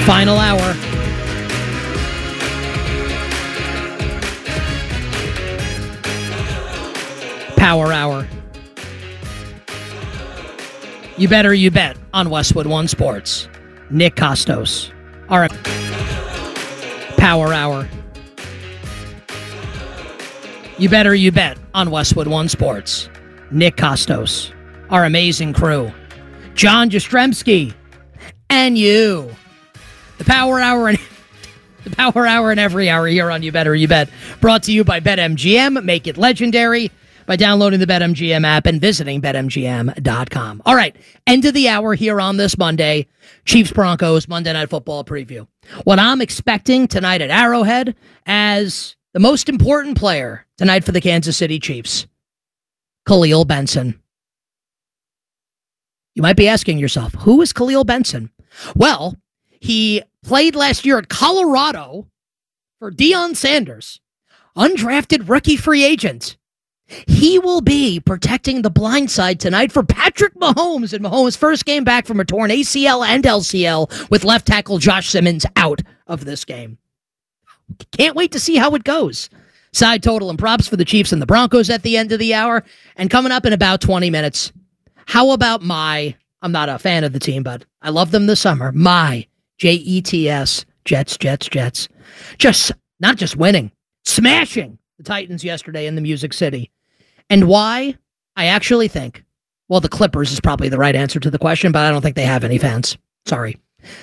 Final hour. Power hour. You better you bet on Westwood One Sports. Nick Costos. Our Power hour. You better you bet on Westwood One Sports. Nick Costos. Our amazing crew. John Jastrzemski. And you. The Power Hour and every hour here on You Better You Bet. Brought to you by BetMGM. Make it legendary by downloading the BetMGM app and visiting BetMGM.com. All right, end of the hour here on this Monday. Chiefs-Broncos Monday Night Football preview. What I'm expecting tonight at Arrowhead as the most important player tonight for the Kansas City Chiefs, Khalil Benson. You might be asking yourself, who is Khalil Benson? Well, he played last year at Colorado for Deion Sanders, undrafted rookie free agent. He will be protecting the blind side tonight for Patrick Mahomes in Mahomes' first game back from a torn ACL and LCL with left tackle Josh Simmons out of this game. Can't wait to see how it goes. Side total and props for the Chiefs and the Broncos at the end of the hour. And coming up in about 20 minutes, how about I'm not a fan of the team, but I love them this summer, my Jets, Jets. Just, not just winning, smashing the Titans yesterday in the Music City. And why? I actually think, well, the Clippers is probably the right answer to the question, but I don't think they have any fans. Sorry.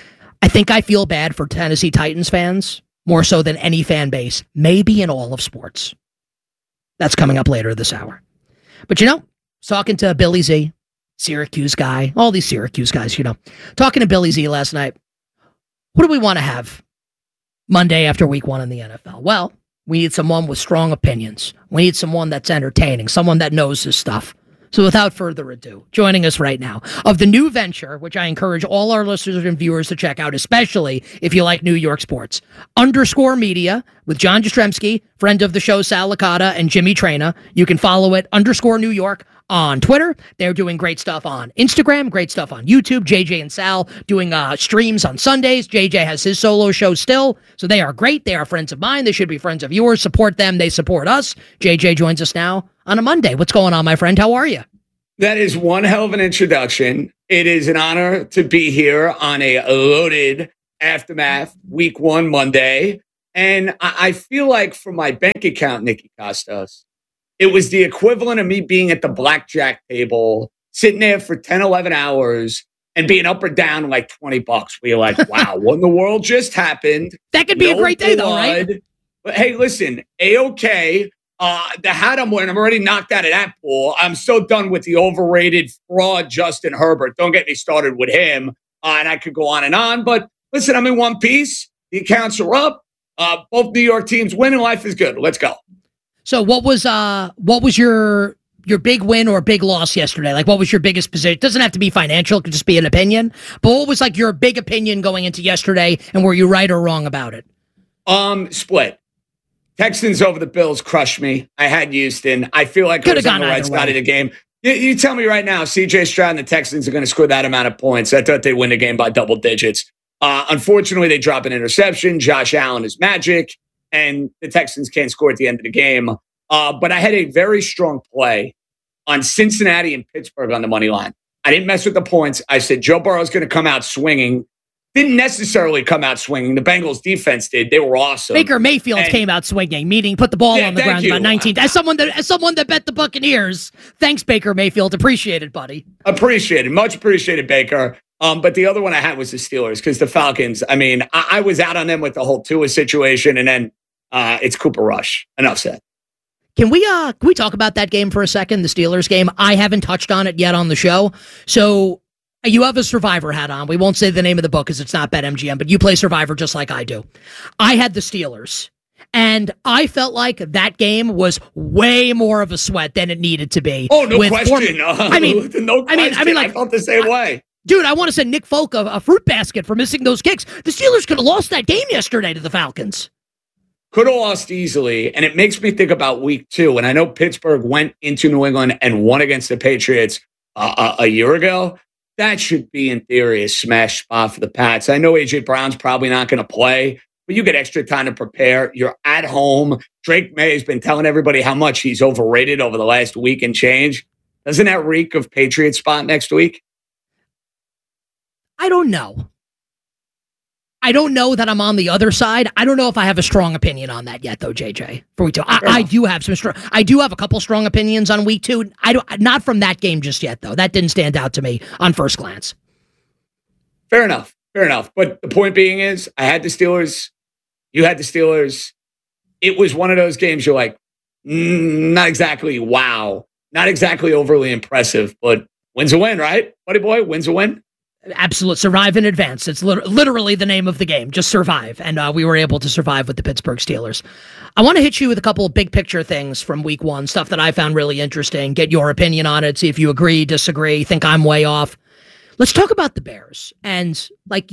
I think I feel bad for Tennessee Titans fans, more so than any fan base, maybe in all of sports. That's coming up later this hour. But talking to Billy Z, Syracuse guy, all these Syracuse guys, talking to Billy Z last night. What do we want to have Monday after week 1 in the NFL? Well, we need someone with strong opinions. We need someone that's entertaining, someone that knows his stuff. So without further ado, joining us right now of the new venture, which I encourage all our listeners and viewers to check out, especially if you like New York sports, Underscore Media with John Jastrzemski, friend of the show Sal Licata and Jimmy Traina. You can follow it, Underscore New York, on Twitter. They're doing great stuff on Instagram, great stuff on YouTube. JJ and Sal doing streams on Sundays. JJ has his solo show still, so they are great. They are friends of mine. They should be friends of yours. Support them. They support us. JJ joins us now on a Monday. What's going on, my friend? How are you? That is one hell of an introduction. It is an honor to be here on a loaded Aftermath Week 1 Monday. And I feel like for my bank account, Nicky Costos, it was the equivalent of me being at the blackjack table, sitting there for 10, 11 hours and being up or down like $20. Where you're like, wow, what in the world just happened? That could be a great day, though, right? But hey, listen, A-OK. The hat I'm wearing, I'm already knocked out of that pool. I'm so done with the overrated fraud Justin Herbert. Don't get me started with him. And I could go on and on. But listen, I'm in one piece. The accounts are up. Both New York teams winning. Life is good. Let's go. So what was your big win or big loss yesterday? Like, what was your biggest position? It doesn't have to be financial. It could just be an opinion. But what was like your big opinion going into yesterday, and were you right or wrong about it? Split. Texans over the Bills crushed me. I had Houston. I feel like I was on the right side of the game. You tell me right now, CJ Stroud and the Texans are going to score that amount of points. I thought they'd win the game by double digits. Unfortunately, they drop an interception. Josh Allen is magic, and the Texans can't score at the end of the game. But I had a very strong play on Cincinnati and Pittsburgh on the money line. I didn't mess with the points. I said Joe Burrow's going to come out swinging. Didn't necessarily come out swinging. The Bengals defense did. They were awesome. Baker Mayfield came out swinging, meaning put the ball on the ground about 19. As someone that bet the Buccaneers, thanks, Baker Mayfield. Appreciate it, buddy. Appreciated. Much appreciated, Baker. But the other one I had was the Steelers because the Falcons, I mean, I was out on them with the whole Tua situation, and then it's Cooper Rush. Enough said. Can we talk about that game for a second, the Steelers game? I haven't touched on it yet on the show. So you have a Survivor hat on. We won't say the name of the book because it's not BetMGM, but you play Survivor just like I do. I had the Steelers, and I felt like that game was way more of a sweat than it needed to be. Oh, no question. No question. I felt the same way. Dude, I want to send Nick Folk a fruit basket for missing those kicks. The Steelers could have lost that game yesterday to the Falcons. Could have lost easily, and it makes me think about week 2. And I know Pittsburgh went into New England and won against the Patriots a year ago. that should be, in theory, a smash spot for the Pats. I know A.J. Brown's probably not going to play, but you get extra time to prepare. You're at home. Drake May has been telling everybody how much he's overrated over the last week and change. Doesn't that reek of Patriot spot next week? I don't know. I don't know that I'm on the other side. I don't know if I have a strong opinion on that yet, though, JJ. For week 2, I do have some strong. I do have a couple strong opinions on week 2. Not from that game just yet, though. That didn't stand out to me on first glance. Fair enough. But the point being is, I had the Steelers. You had the Steelers. It was one of those games you're like, not exactly wow, not exactly overly impressive, but wins a win, right, buddy boy? Wins a win. Absolute survive in advance. It's literally the name of the game. Just survive. And we were able to survive with the Pittsburgh Steelers. I want to hit you with a couple of big picture things from week 1, stuff that I found really interesting. Get your opinion on it. See if you agree, disagree, think I'm way off. Let's talk about the Bears. And like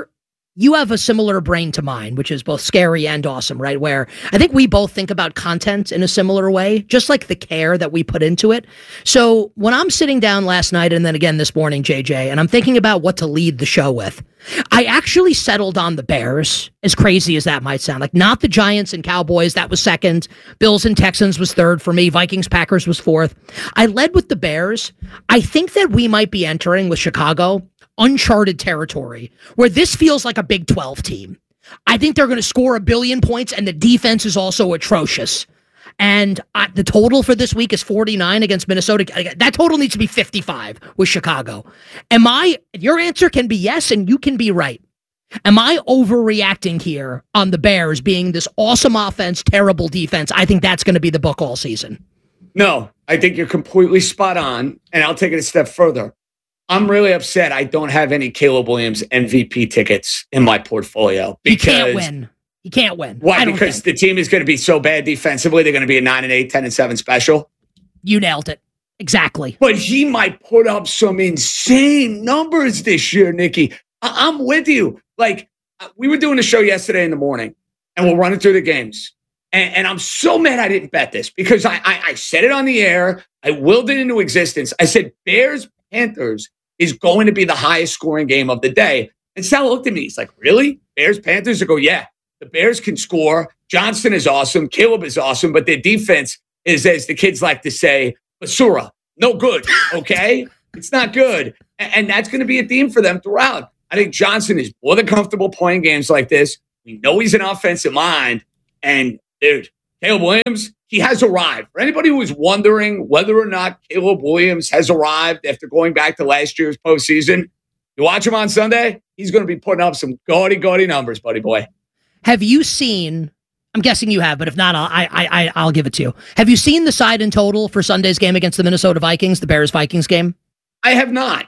you have a similar brain to mine, which is both scary and awesome, right? Where I think we both think about content in a similar way, just like the care that we put into it. So when I'm sitting down last night and then again this morning, JJ, and I'm thinking about what to lead the show with, I actually settled on the Bears, as crazy as that might sound. Like, not the Giants and Cowboys, that was second. Bills and Texans was third for me. Vikings, Packers was fourth. I led with the Bears. I think that we might be entering with Chicago uncharted territory where this feels like a Big 12 team. I think they're going to score 1 billion points, and the defense is also atrocious. And the total for this week is 49 against Minnesota. That total needs to be 55 with Chicago. Your answer can be yes, and you can be right. Am I overreacting here on the Bears being this awesome offense, terrible defense? I think that's going to be the book all season. No, I think you're completely spot on, and I'll take it a step further. I'm really upset I don't have any Caleb Williams MVP tickets in my portfolio. He can't win. He can't win. Why? Because the team is going to be so bad defensively, they're going to be a 9-8, 10-7 special. You nailed it. Exactly. But he might put up some insane numbers this year, Nikki. I'm with you. Like, we were doing a show yesterday in the morning, and we're running through the games. And I'm so mad I didn't bet this because I said it on the air. I willed it into existence. I said, Bears-Panthers is going to be the highest scoring game of the day. And Sal looked at me. He's like, really? Bears-Panthers? I go, yeah. The Bears can score. Johnston is awesome. Caleb is awesome. But their defense is, as the kids like to say, basura. No good, okay? It's not good. And that's going to be a theme for them throughout. I think Johnson is more than comfortable playing games like this. We know he's an offensive mind. And, dude, Caleb Williams, he has arrived. For anybody who was wondering whether or not Caleb Williams has arrived after going back to last year's postseason, you watch him on Sunday, he's going to be putting up some gaudy numbers, buddy boy. Have you seen, I'm guessing you have, but if not, I'll give it to you. Have you seen the side and total for Sunday's game against the Minnesota Vikings, the Bears-Vikings game? I have not.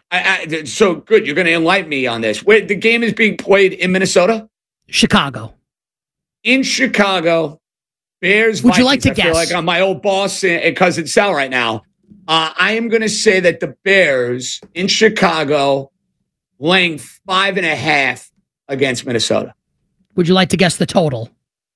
So good. You're going to enlighten me on this. Where the game is being played in Minnesota? Chicago. In Chicago, Bears, Would Vikings. you like to guess? I feel like I'm my old boss and cousin Sal right now. I am going to say that the Bears in Chicago laying 5.5 against Minnesota. Would you like to guess the total?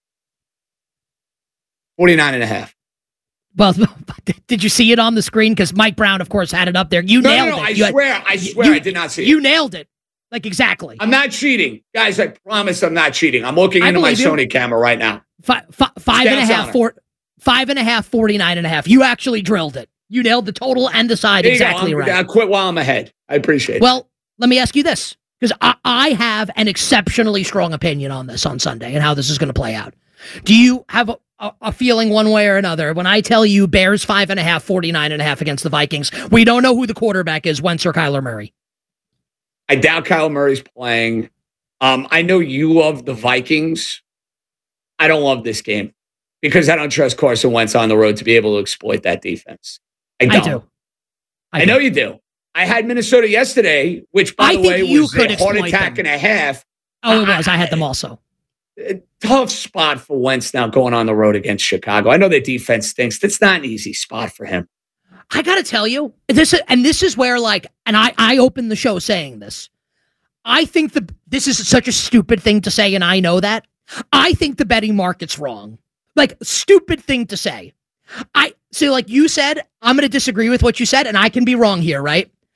49.5. Well, did you see it on the screen? Because Mike Brown, of course, had it up there. You nailed it. I swear I did not see it. You nailed it. Like, exactly. I'm not cheating. Guys, I promise I'm not cheating. I'm looking into my Sony camera right now. 5.5, 49.5. You actually drilled it. You nailed the total and the side exactly right. I'll quit while I'm ahead. I appreciate it. Well, let me ask you this, because I have an exceptionally strong opinion on this on Sunday and how this is going to play out. Do you have a feeling one way or another when I tell you Bears 5.5, 49.5 against the Vikings? We don't know who the quarterback is, Wentz or Kyler Murray. I doubt Kyler Murray's playing. I know you love the Vikings. I don't love this game because I don't trust Carson Wentz on the road to be able to exploit that defense. I do. I know you do. I had Minnesota yesterday, which, by the way, was a heart attack and a half. Oh, it was. I had them also. Tough spot for Wentz now going on the road against Chicago. I know their defense stinks. That's not an easy spot for him. I got to tell you, this is where, like, and I opened the show saying this. I think this is such a stupid thing to say, and I know that. I think the betting market's wrong. Like, stupid thing to say. So like you said, I'm going to disagree with what you said, and I can be wrong here, right?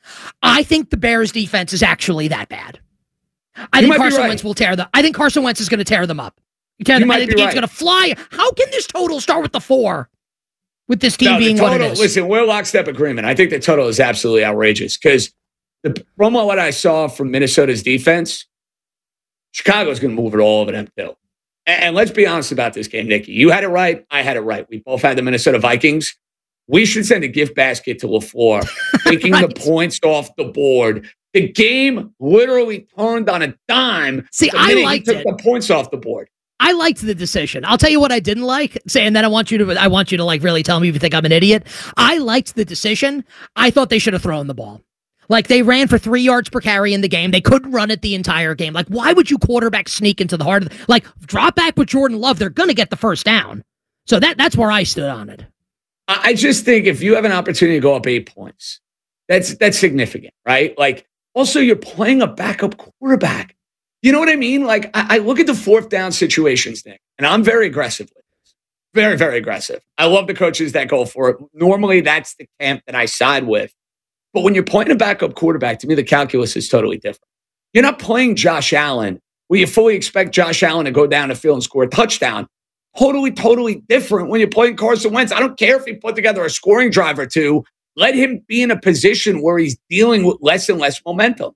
I think the Bears defense is actually that bad. I think Carson Wentz will tear them. I think Carson Wentz is going to tear them up. I think the game's going to fly. How can this total start with the 4? With this team being total, what it is. Listen, we're lockstep agreement. I think the total is absolutely outrageous because from what I saw from Minnesota's defense, Chicago's going to move it all over them too. And let's be honest about this game, Nikki. You had it right. I had it right. We both had the Minnesota Vikings. We should send a gift basket to LaFleur, taking the points off the board. The game literally turned on a dime. See, I liked it. The points off the board. I liked the decision. I'll tell you what I didn't like. And then I want you to like really tell me if you think I'm an idiot. I liked the decision. I thought they should have thrown the ball. Like, they ran for 3 yards per carry in the game. They couldn't run it the entire game. Like, why would you quarterback sneak into the heart of like, drop back with Jordan Love? They're going to get the first down. So that's where I stood on it. I just think if you have an opportunity to go up 8 points, that's significant, right? Like, also, you're playing a backup quarterback. You know what I mean? Like, I look at the 4th down situations, Nick, and I'm very aggressive with this. Very, very aggressive. I love the coaches that go for it. Normally, that's the camp that I side with. But when you're playing a backup quarterback, to me, the calculus is totally different. You're not playing Josh Allen, where you fully expect Josh Allen to go down the field and score a touchdown. Totally different when you're playing Carson Wentz. I don't care if he put together a scoring drive or two. Let him be in a position where he's dealing with less and less momentum.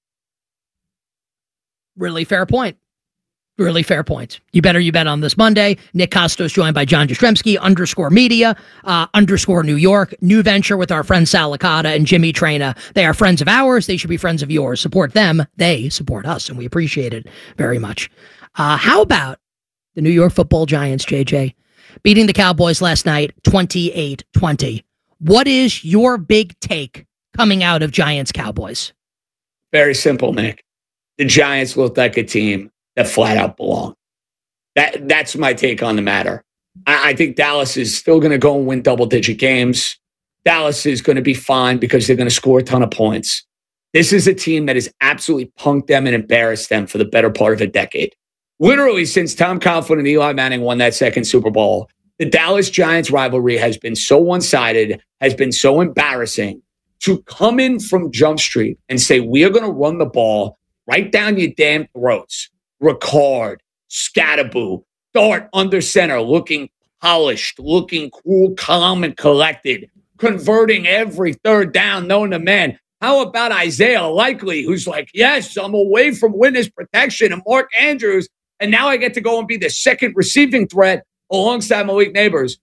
Really fair point. Really fair point. You bet on this Monday. Nick Kostos joined by John Jastrzemski, _media, _New York. New venture with our friend Sal Licata and Jimmy Traina. They are friends of ours. They should be friends of yours. Support them. They support us, and we appreciate it very much. How about the New York Football Giants, JJ, beating the Cowboys last night, 28-20? What is your big take coming out of Giants-Cowboys? Very simple, Nick. The Giants looked like a team that flat out belong. That's my take on the matter. I think Dallas is still going to go and win double-digit games. Dallas is going to be fine because they're going to score a ton of points. This is a team that has absolutely punked them and embarrassed them for the better part of a decade. Literally, since Tom Coughlin and Eli Manning won that second Super Bowl, the Dallas Giants rivalry has been so one-sided, has been so embarrassing. To come in from Jump Street and say, we are going to run the ball right down your damn throats. Ricard, Scatterboo, Dart under center, looking polished, looking cool, calm, and collected, converting every third down known to man. How about Isaiah Likely, who's like, yes, I'm away from witness protection, and Mark Andrews, and now I get to go and be the second receiving threat alongside Malik Neighbors.